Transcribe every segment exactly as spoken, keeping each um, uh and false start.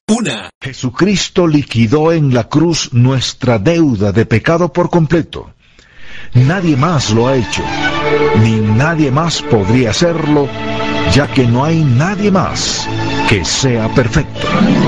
Una. Jesucristo liquidó en la cruz nuestra deuda de pecado por completo. Nadie más lo ha hecho, ni nadie más podría hacerlo, ya que no hay nadie más que sea perfecto.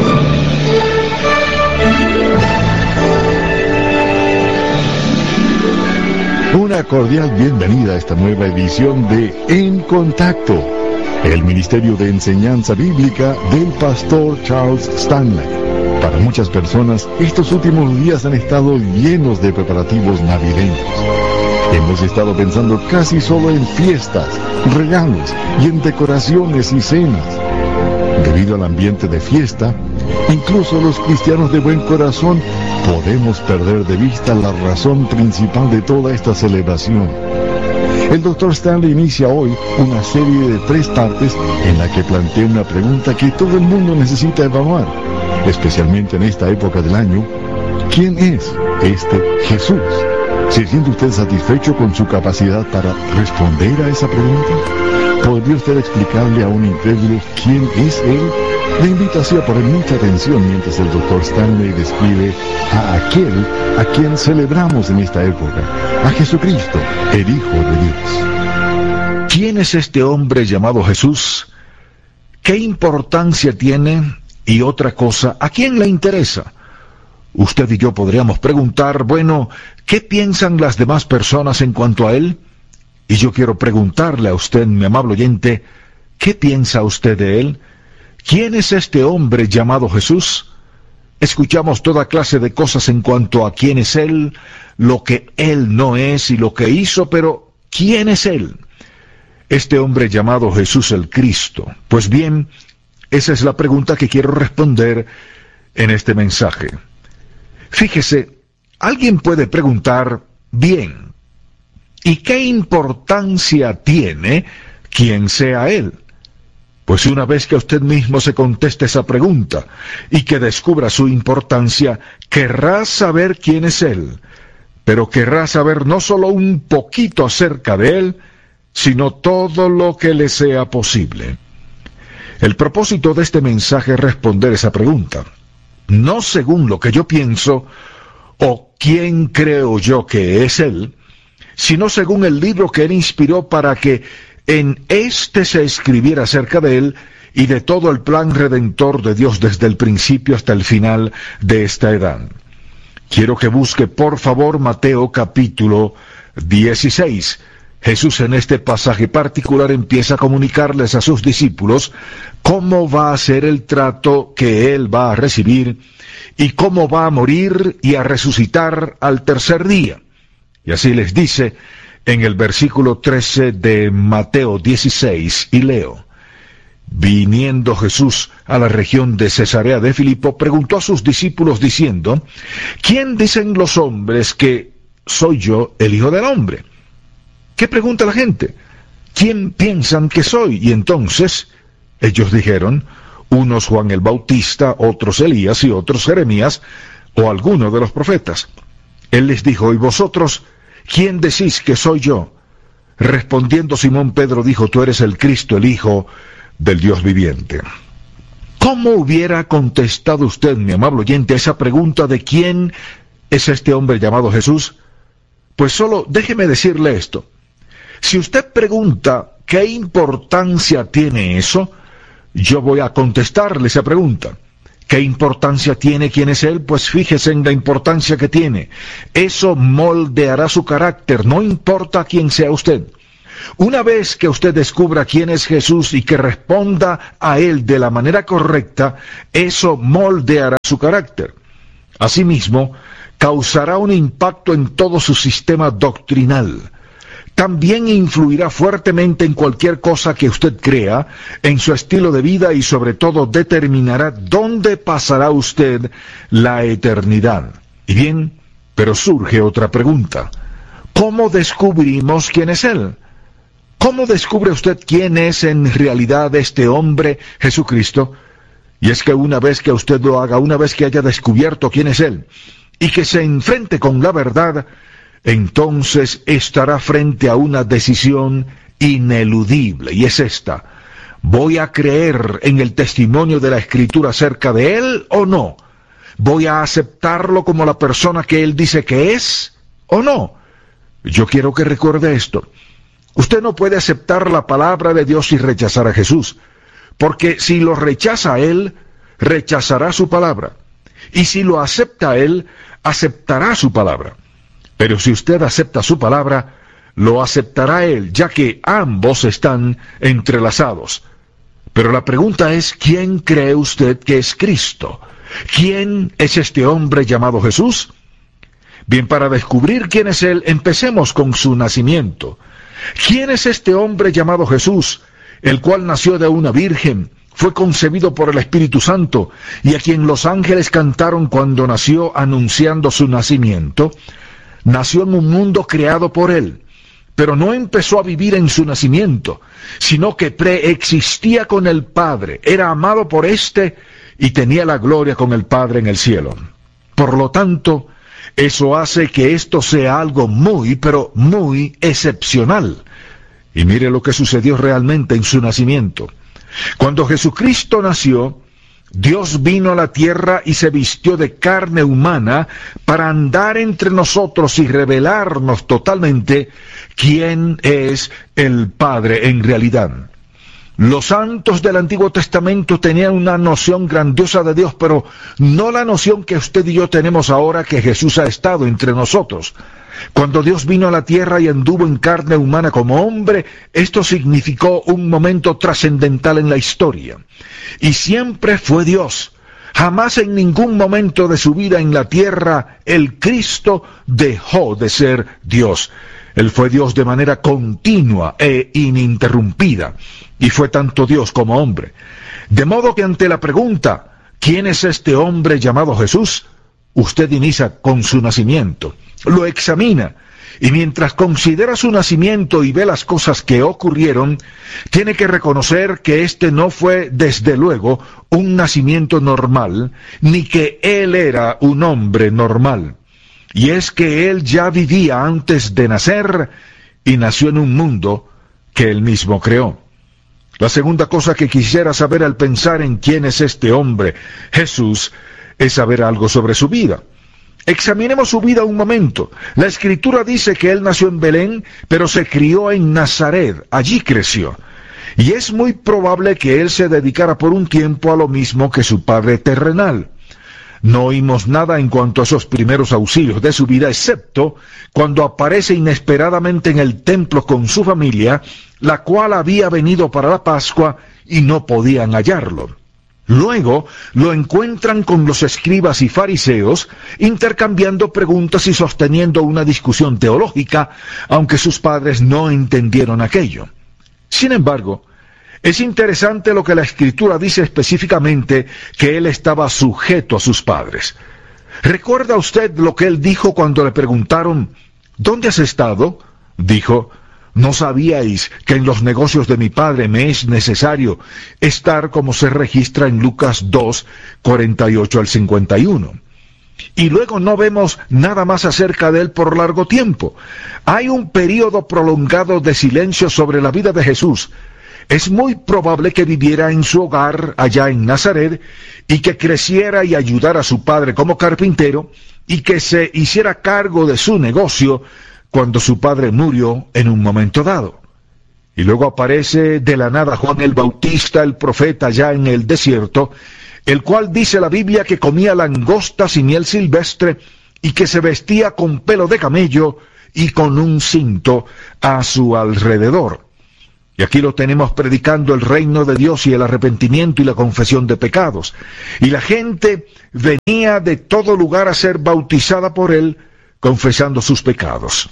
Una cordial bienvenida a esta nueva edición de En Contacto, el Ministerio de Enseñanza Bíblica del Pastor Charles Stanley. Para muchas personas, estos últimos días han estado llenos de preparativos navideños. Hemos estado pensando casi solo en fiestas, regalos y en decoraciones y cenas. Debido al ambiente de fiesta, incluso los cristianos de buen corazón podemos perder de vista la razón principal de toda esta celebración. El doctor Stanley inicia hoy una serie de tres partes en la que plantea una pregunta que todo el mundo necesita evaluar, especialmente en esta época del año. ¿Quién es este Jesús? ¿Se siente usted satisfecho con su capacidad para responder a esa pregunta? ¿Podría usted explicarle a un incrédulo quién es Él? Le invito así a poner mucha atención mientras el doctor Stanley describe a aquel a quien celebramos en esta época, a Jesucristo, el Hijo de Dios. ¿Quién es este hombre llamado Jesús? ¿Qué importancia tiene? Y otra cosa, ¿a quién le interesa? Usted y yo podríamos preguntar, bueno, ¿qué piensan las demás personas en cuanto a Él? Y yo quiero preguntarle a usted, mi amable oyente, ¿qué piensa usted de Él? ¿Quién es este hombre llamado Jesús? Escuchamos toda clase de cosas en cuanto a quién es Él, lo que Él no es y lo que hizo, pero ¿quién es Él? Este hombre llamado Jesús el Cristo. Pues bien, esa es la pregunta que quiero responder en este mensaje. Fíjese, alguien puede preguntar, bien, ¿y qué importancia tiene quién sea Él? Pues una vez que usted mismo se conteste esa pregunta y que descubra su importancia, querrá saber quién es Él, pero querrá saber no solo un poquito acerca de Él, sino todo lo que le sea posible. El propósito de este mensaje es responder esa pregunta, no según lo que yo pienso o quién creo yo que es Él, sino según el libro que Él inspiró para que en este se escribiera acerca de Él y de todo el plan redentor de Dios desde el principio hasta el final de esta edad. Quiero que busque por favor Mateo capítulo dieciséis. Jesús en este pasaje particular empieza a comunicarles a sus discípulos cómo va a ser el trato que Él va a recibir y cómo va a morir y a resucitar al tercer día. Y así les dice en el versículo trece de Mateo dieciséis, y leo: Viniendo Jesús a la región de Cesarea de Filipo, preguntó a sus discípulos diciendo, ¿quién dicen los hombres que soy yo el Hijo del Hombre? ¿Qué pregunta la gente? ¿Quién piensan que soy? Y entonces ellos dijeron, unos Juan el Bautista, otros Elías y otros Jeremías, o alguno de los profetas. Él les dijo, ¿y vosotros quién decís que soy yo? Respondiendo Simón Pedro dijo, tú eres el Cristo, el Hijo del Dios viviente. ¿Cómo hubiera contestado usted, mi amable oyente, a esa pregunta de quién es este hombre llamado Jesús? Pues solo déjeme decirle esto. Si usted pregunta qué importancia tiene eso, yo voy a contestarle esa pregunta. ¿Qué importancia tiene quién es Él? Pues fíjese en la importancia que tiene. Eso moldeará su carácter, no importa quién sea usted. Una vez que usted descubra quién es Jesús y que responda a Él de la manera correcta, eso moldeará su carácter. Asimismo, causará un impacto en todo su sistema doctrinal. También influirá fuertemente en cualquier cosa que usted crea, en su estilo de vida y sobre todo determinará dónde pasará usted la eternidad. Y bien, pero surge otra pregunta. ¿Cómo descubrimos quién es Él? ¿Cómo descubre usted quién es en realidad este hombre, Jesucristo? Y es que una vez que usted lo haga, una vez que haya descubierto quién es Él, y que se enfrente con la verdad, entonces estará frente a una decisión ineludible, y es esta: ¿Voy a creer en el testimonio de la Escritura acerca de él o no? ¿Voy a aceptarlo como la persona que él dice que es o no? Yo quiero que recuerde esto. Usted no puede aceptar la palabra de Dios y rechazar a Jesús, porque si lo rechaza a él, rechazará su palabra. Y si lo acepta a él, aceptará su palabra. Pero si usted acepta su palabra, lo aceptará él, ya que ambos están entrelazados. Pero la pregunta es, ¿quién cree usted que es Cristo? ¿Quién es este hombre llamado Jesús? Bien, para descubrir quién es él, empecemos con su nacimiento. ¿Quién es este hombre llamado Jesús, el cual nació de una virgen, fue concebido por el Espíritu Santo, y a quien los ángeles cantaron cuando nació anunciando su nacimiento? Nació en un mundo creado por él, pero no empezó a vivir en su nacimiento, sino que preexistía con el Padre, era amado por éste y tenía la gloria con el Padre en el cielo. Por lo tanto, eso hace que esto sea algo muy, pero muy excepcional. Y mire lo que sucedió realmente en su nacimiento. Cuando Jesucristo nació, Dios vino a la tierra y se vistió de carne humana para andar entre nosotros y revelarnos totalmente quién es el Padre en realidad. Los santos del Antiguo Testamento tenían una noción grandiosa de Dios, pero no la noción que usted y yo tenemos ahora que Jesús ha estado entre nosotros. Cuando Dios vino a la tierra y anduvo en carne humana como hombre, esto significó un momento trascendental en la historia. Y siempre fue Dios. Jamás en ningún momento de su vida en la tierra el Cristo dejó de ser Dios. Él fue Dios de manera continua e ininterrumpida, y fue tanto Dios como hombre. De modo que ante la pregunta, ¿quién es este hombre llamado Jesús?, usted inicia con su nacimiento, lo examina, y mientras considera su nacimiento y ve las cosas que ocurrieron, tiene que reconocer que este no fue, desde luego, un nacimiento normal, ni que él era un hombre normal. Y es que él ya vivía antes de nacer y nació en un mundo que él mismo creó. La segunda cosa que quisiera saber al pensar en quién es este hombre, Jesús, es saber algo sobre su vida. Examinemos su vida un momento. La Escritura dice que él nació en Belén, pero se crió en Nazaret, allí creció. Y es muy probable que él se dedicara por un tiempo a lo mismo que su padre terrenal. No oímos nada en cuanto a esos primeros auxilios de su vida, excepto cuando aparece inesperadamente en el templo con su familia, la cual había venido para la Pascua y no podían hallarlo. Luego lo encuentran con los escribas y fariseos, intercambiando preguntas y sosteniendo una discusión teológica, aunque sus padres no entendieron aquello. Sin embargo, es interesante lo que la Escritura dice específicamente, que él estaba sujeto a sus padres. ¿Recuerda usted lo que él dijo cuando le preguntaron, ¿dónde has estado? Dijo, ¿no sabíais que en los negocios de mi padre me es necesario estar, como se registra en Lucas dos, cuarenta y ocho al cincuenta y uno? Y luego no vemos nada más acerca de él por largo tiempo. Hay un período prolongado de silencio sobre la vida de Jesús. Es muy probable que viviera en su hogar allá en Nazaret y que creciera y ayudara a su padre como carpintero y que se hiciera cargo de su negocio cuando su padre murió en un momento dado. Y luego aparece de la nada Juan el Bautista, el profeta, allá en el desierto, el cual dice la Biblia que comía langostas y miel silvestre y que se vestía con pelo de camello y con un cinto a su alrededor. Y aquí lo tenemos predicando el reino de Dios y el arrepentimiento y la confesión de pecados. Y la gente venía de todo lugar a ser bautizada por él, confesando sus pecados.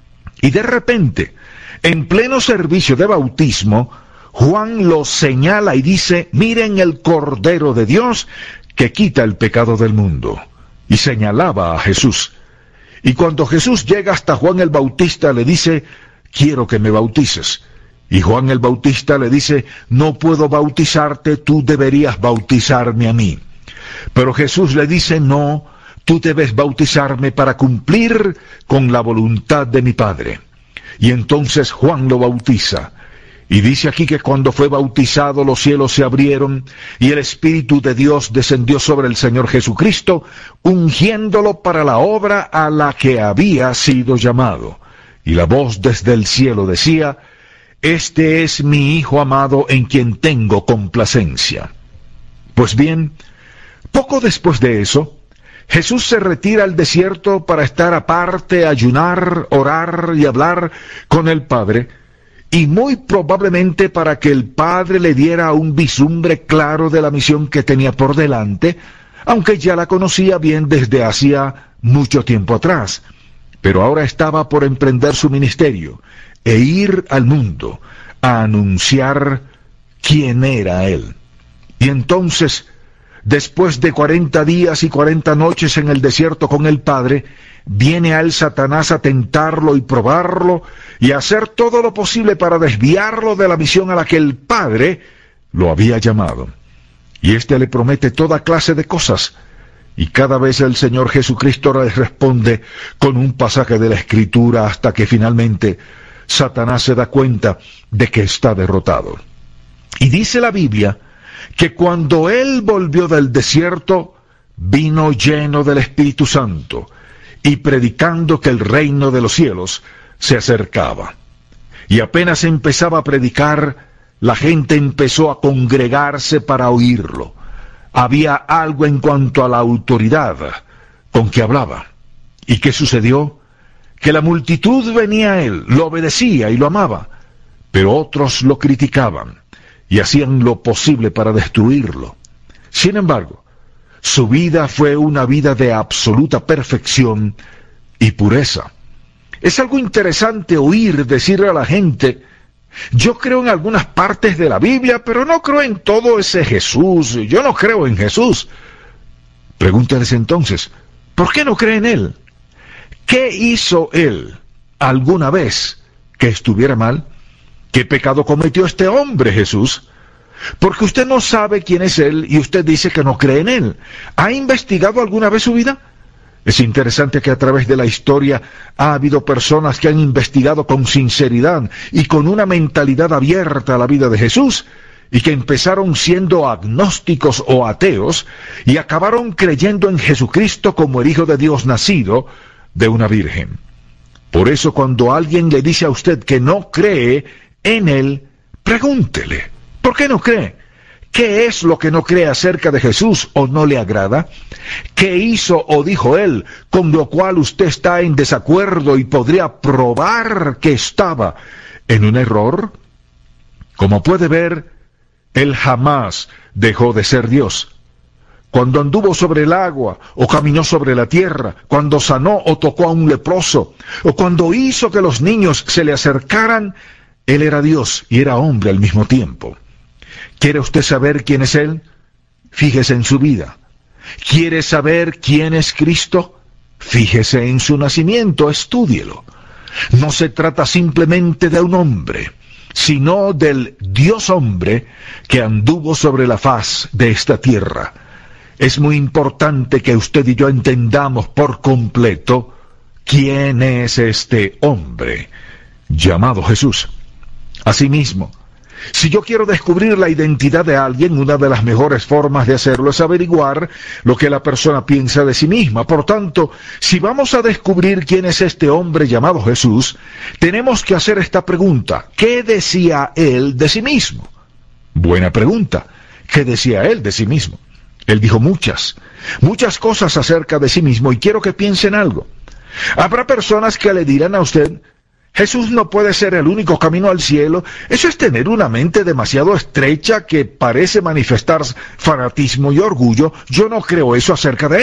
Y de repente, en pleno servicio de bautismo, Juan lo señala y dice, miren el Cordero de Dios que quita el pecado del mundo. Y señalaba a Jesús. Y cuando Jesús llega hasta Juan el Bautista, le dice, quiero que me bautices. Y Juan el Bautista le dice, no puedo bautizarte, tú deberías bautizarme a mí. Pero Jesús le dice, no, tú debes bautizarme para cumplir con la voluntad de mi Padre. Y entonces Juan lo bautiza. Y dice aquí que cuando fue bautizado los cielos se abrieron y el Espíritu de Dios descendió sobre el Señor Jesucristo, ungiéndolo para la obra a la que había sido llamado. Y la voz desde el cielo decía: Este es mi Hijo amado en quien tengo complacencia. Pues bien, poco después de eso, Jesús se retira al desierto para estar aparte, ayunar, orar y hablar con el Padre, y muy probablemente para que el Padre le diera un vislumbre claro de la misión que tenía por delante, aunque ya la conocía bien desde hacía mucho tiempo atrás. Pero ahora estaba por emprender su ministerio e ir al mundo a anunciar quién era Él. Y entonces, después de cuarenta días y cuarenta noches en el desierto con el Padre, viene a él Satanás a tentarlo y probarlo y a hacer todo lo posible para desviarlo de la misión a la que el Padre lo había llamado. Y éste le promete toda clase de cosas, y cada vez el Señor Jesucristo le responde con un pasaje de la Escritura hasta que finalmente Satanás se da cuenta de que está derrotado. Y dice la Biblia que cuando él volvió del desierto, vino lleno del Espíritu Santo, y predicando que el reino de los cielos se acercaba. Y apenas empezaba a predicar, la gente empezó a congregarse para oírlo. Había algo en cuanto a la autoridad con que hablaba. ¿Y qué sucedió? Que la multitud venía a él, lo obedecía y lo amaba, pero otros lo criticaban y hacían lo posible para destruirlo. Sin embargo, su vida fue una vida de absoluta perfección y pureza. Es algo interesante oír decirle a la gente: yo creo en algunas partes de la Biblia, pero no creo en todo ese Jesús, yo no creo en Jesús. Pregúntales entonces, ¿por qué no cree en Él? ¿Qué hizo Él alguna vez que estuviera mal? ¿Qué pecado cometió este hombre Jesús? Porque usted no sabe quién es Él y usted dice que no cree en Él. ¿Ha investigado alguna vez su vida? Es interesante que a través de la historia ha habido personas que han investigado con sinceridad y con una mentalidad abierta a la vida de Jesús, y que empezaron siendo agnósticos o ateos y acabaron creyendo en Jesucristo como el Hijo de Dios nacido de una virgen. Por eso cuando alguien le dice a usted que no cree en Él, pregúntele: ¿por qué no cree? ¿Qué es lo que no cree acerca de Jesús o no le agrada? ¿Qué hizo o dijo Él con lo cual usted está en desacuerdo y podría probar que estaba en un error? Como puede ver, Él jamás dejó de ser Dios. Cuando anduvo sobre el agua o caminó sobre la tierra, cuando sanó o tocó a un leproso, o cuando hizo que los niños se le acercaran, Él era Dios y era hombre al mismo tiempo. ¿Quiere usted saber quién es Él? Fíjese en su vida. ¿Quiere saber quién es Cristo? Fíjese en su nacimiento, estúdielo. No se trata simplemente de un hombre, sino del Dios hombre que anduvo sobre la faz de esta tierra. Es muy importante que usted y yo entendamos por completo quién es este hombre llamado Jesús. Asimismo, si yo quiero descubrir la identidad de alguien, una de las mejores formas de hacerlo es averiguar lo que la persona piensa de sí misma. Por tanto, si vamos a descubrir quién es este hombre llamado Jesús, tenemos que hacer esta pregunta: ¿qué decía él de sí mismo? Buena pregunta. ¿Qué decía él de sí mismo? Él dijo muchas, muchas cosas acerca de sí mismo, y quiero que piensen algo. Habrá personas que le dirán a usted: Jesús no puede ser el único camino al cielo. Eso es tener una mente demasiado estrecha que parece manifestar fanatismo y orgullo. Yo no creo eso acerca de